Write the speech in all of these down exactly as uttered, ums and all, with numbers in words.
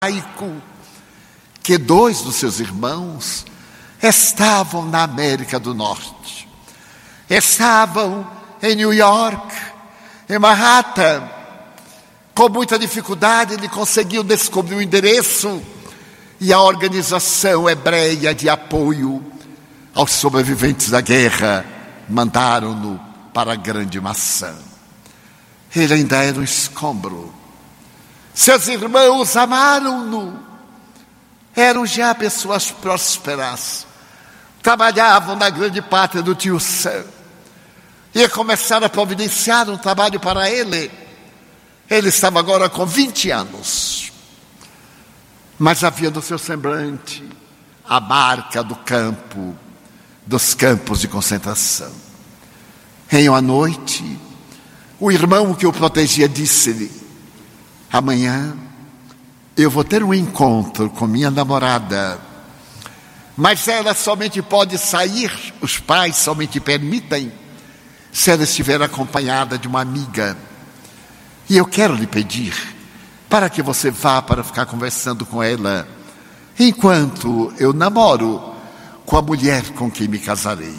que dois dos seus irmãos estavam na América do Norte. Estavam em New York, em Manhattan. Com muita dificuldade ele conseguiu descobrir o endereço e a organização hebreia de apoio aos sobreviventes da guerra mandaram-no para a Grande Maçã. Ele ainda era um escombro. Seus irmãos amaram-no. Eram já pessoas prósperas. Trabalhavam na grande pátria do tio Sam. E começaram a providenciar um trabalho para ele. Ele estava agora com vinte anos. Mas havia no seu semblante a marca do campo, dos campos de concentração. Em uma noite, o irmão que o protegia disse-lhe: amanhã eu vou ter um encontro com minha namorada, mas ela somente pode sair, os pais somente permitem, se ela estiver acompanhada de uma amiga. E eu quero lhe pedir para que você vá para ficar conversando com ela, enquanto eu namoro com a mulher com quem me casarei.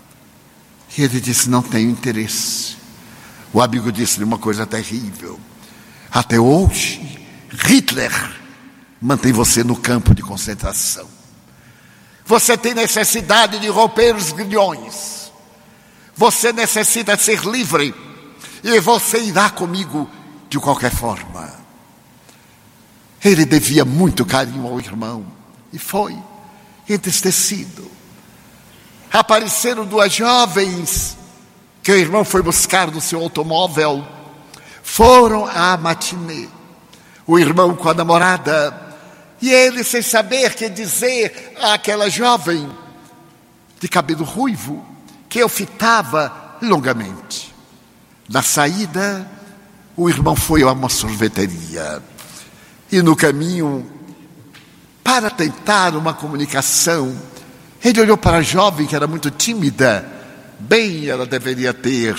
E ele disse: não tenho interesse. O amigo disse-lhe uma coisa terrível: até hoje, Hitler mantém você no campo de concentração. Você tem necessidade de romper os grilhões. Você necessita ser livre. E você irá comigo de qualquer forma. Ele devia muito carinho ao irmão. E foi, entristecido. Apareceram duas jovens que o irmão foi buscar no seu automóvel. Foram à matinê, o irmão com a namorada, e ele, sem saber que dizer àquela jovem de cabelo ruivo, que eu fitava longamente. Na saída, o irmão foi a uma sorveteria, e no caminho, para tentar uma comunicação, ele olhou para a jovem, que era muito tímida. Bem, ela deveria ter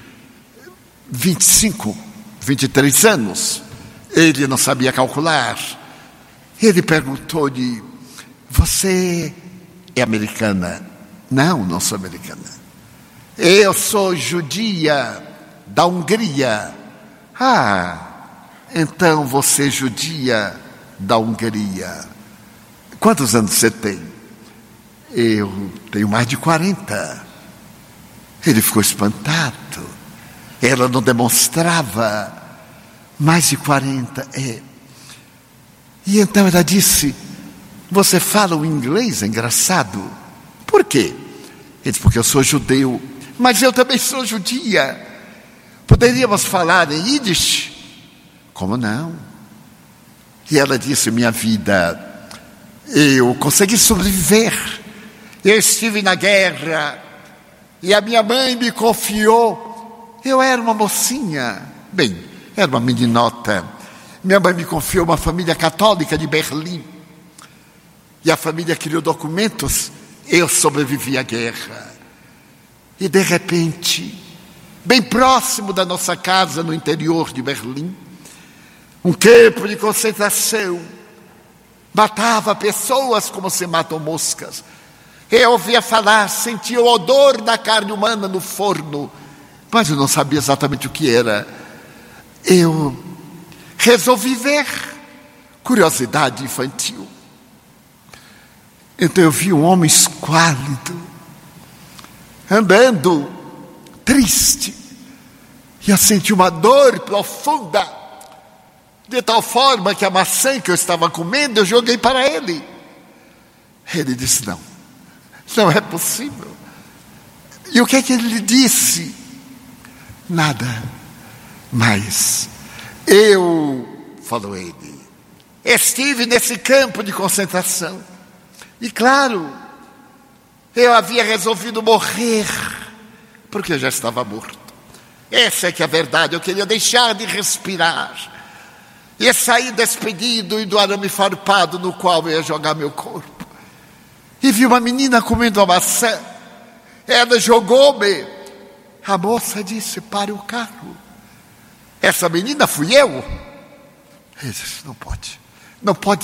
vinte e cinco, vinte e três anos. Ele não sabia calcular. Ele perguntou-lhe: você é americana? Não, não sou americana. Eu sou judia da Hungria. Ah, então você é judia da Hungria. Quantos anos você tem? Eu tenho mais de quarenta. Ele ficou espantado. Ela não demonstrava. Mais de quarenta, é. E então ela disse: você fala o inglês? É engraçado. Por quê? Ele disse: porque eu sou judeu. Mas eu também sou judia. Poderíamos falar em Yiddish? Como não? E ela disse: minha vida, eu consegui sobreviver. Eu estive na guerra e a minha mãe me confiou. Eu era uma mocinha. Bem, era uma meninota. Minha mãe me confiou uma família católica de Berlim. E a família criou documentos. Eu sobrevivi à guerra. E de repente, bem próximo da nossa casa, no interior de Berlim, um campo de concentração matava pessoas como se matam moscas. Eu ouvia falar, sentia o odor da carne humana no forno, mas eu não sabia exatamente o que era. Eu resolvi ver, curiosidade infantil. Então eu vi um homem esquálido, andando, triste, e eu senti uma dor profunda, de tal forma que a maçã que eu estava comendo, eu joguei para ele. Ele disse: não, não é possível. E o que é que ele lhe disse? Nada. Mas eu, falou ele, estive nesse campo de concentração. E claro, eu havia resolvido morrer, porque eu já estava morto. Essa é que é a verdade. Eu queria deixar de respirar. E saí despedido e do arame farpado no qual eu ia jogar meu corpo. E vi uma menina comendo uma maçã. Ela jogou-me. A moça disse: pare o carro. Essa menina fui eu. Ele disse: não pode. não pode